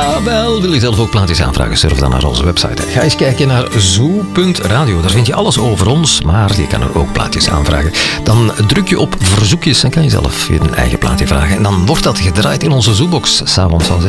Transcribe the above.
Jawel, wil je zelf ook plaatjes aanvragen? Surf dan naar onze website. Ga eens kijken naar zoo.radio. Daar vind je alles over ons, maar je kan er ook plaatjes aanvragen. Dan druk je op verzoekjes en kan je zelf een eigen plaatje vragen. En dan wordt dat gedraaid in onze Zoobox, s'avonds van 6